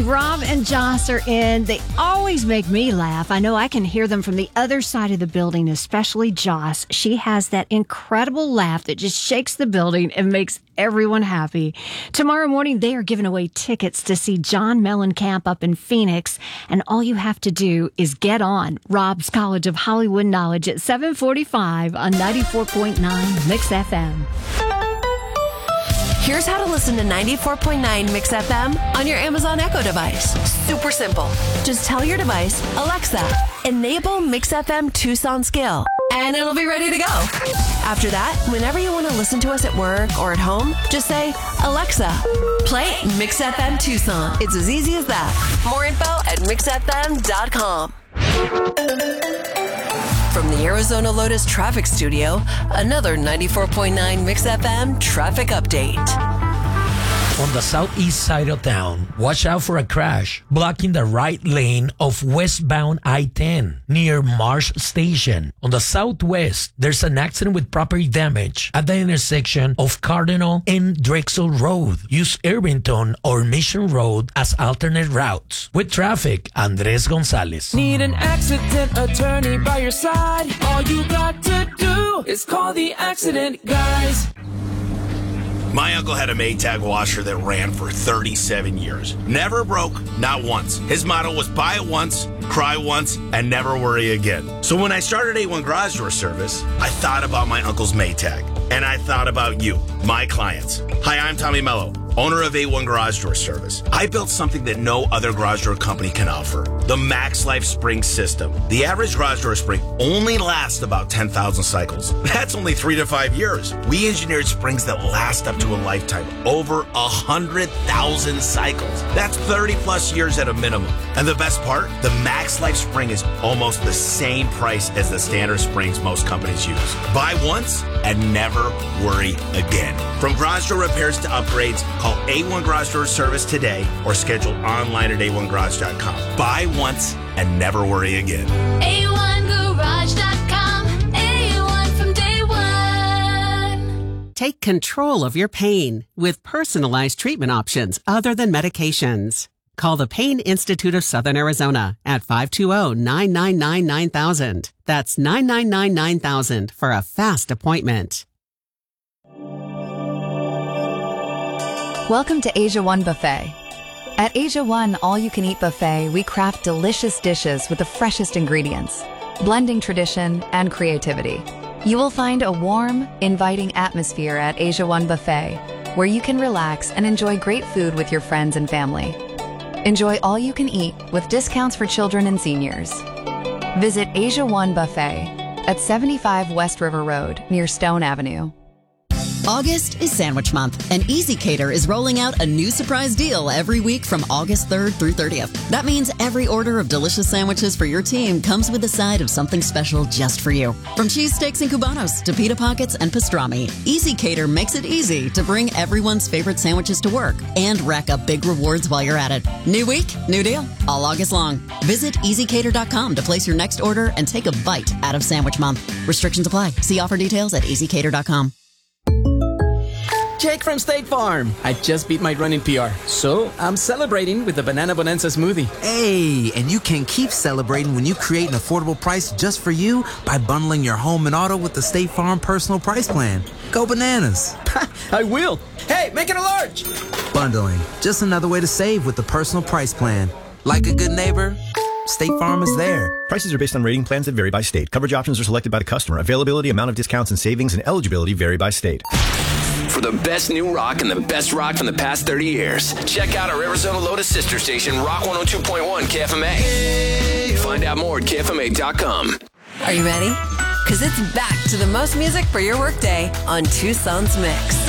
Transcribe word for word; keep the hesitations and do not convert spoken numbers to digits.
Rob and Joss are in. They always make me laugh. I know I can hear them from the other side of the building, especially Joss. She has that incredible laugh that just shakes the building and makes everyone happy. Tomorrow morning, they are giving away tickets to see John Mellencamp up in Phoenix. And all you have to do is get on Rob's College of Hollywood Knowledge at seven forty-five on ninety-four point nine Mix F M. Here's how to listen to ninety-four point nine Mix F M on your Amazon Echo device. Super simple. Just tell your device, Alexa, enable Mix F M Tucson skill, and it'll be ready to go. After that, whenever you want to listen to us at work or at home, just say, Alexa, play Mix F M Tucson. It's as easy as that. More info at mix f m dot com. From the Arizona Lotus Traffic Studio, another ninety-four point nine Mix F M traffic update. On the southeast side of town, watch out for a crash blocking the right lane of westbound I ten near Marsh Station. On the southwest, there's an accident with property damage at the intersection of Cardinal and Drexel Road. Use Irvington or Mission Road as alternate routes. With traffic, Andres Gonzalez. Need an accident attorney by your side? All you got to do is call the accident guys. My uncle had a Maytag washer that ran for thirty-seven years. Never broke, not once. His motto was buy it once, cry once, and never worry again. So when I started A one Garage Door Service, I thought about my uncle's Maytag. And I thought about you, my clients. Hi, I'm Tommy Mello, owner of A one Garage Door Service. I built something that no other garage door company can offer, the Max Life Spring System. The average garage door spring only lasts about ten thousand cycles. That's only three to five years. We engineered springs that last up to a lifetime, over one hundred thousand cycles. That's thirty plus years at a minimum. And the best part, the Max Life Spring is almost the same price as the standard springs most companies use. Buy once and never worry again. From garage door repairs to upgrades, call A one Garage Door Service today or schedule online at a one garage dot com. Buy once and never worry again. a one garage dot com. A one from day one. Take control of your pain with personalized treatment options other than medications. Call the Pain Institute of Southern Arizona at five two zero, nine nine nine, nine thousand. That's nine nine nine, nine thousand for a fast appointment. Welcome to Asia One Buffet. At Asia One All-You-Can-Eat Buffet, we craft delicious dishes with the freshest ingredients, blending tradition and creativity. You will find a warm, inviting atmosphere at Asia One Buffet, where you can relax and enjoy great food with your friends and family. Enjoy all you can eat with discounts for children and seniors. Visit Asia One Buffet at seventy-five West River Road near Stone Avenue. August is Sandwich Month, and Easy Cater is rolling out a new surprise deal every week from August third through thirtieth. That means every order of delicious sandwiches for your team comes with a side of something special just for you. From cheesesteaks and cubanos to pita pockets and pastrami, Easy Cater makes it easy to bring everyone's favorite sandwiches to work and rack up big rewards while you're at it. New week, new deal, all August long. Visit easy cater dot com to place your next order and take a bite out of Sandwich Month. Restrictions apply. See offer details at easy cater dot com. Jake from State Farm. I just beat my running P R, so I'm celebrating with the Banana Bonanza smoothie. Hey, and you can keep celebrating when you create an affordable price just for you by bundling your home and auto with the State Farm Personal Price Plan. Go bananas. I will. Hey, make it a large. Bundling, just another way to save with the Personal Price Plan. Like a good neighbor, State Farm is there. Prices are based on rating plans that vary by state. Coverage options are selected by the customer. Availability, amount of discounts and savings, and eligibility vary by state. For the best new rock and the best rock from the past thirty years, check out our Arizona Lotus sister station, Rock one oh two point one K F M A. Find out more at K F M A dot com. Are you ready? Because it's back to the most music for your workday on Tucson's Mix.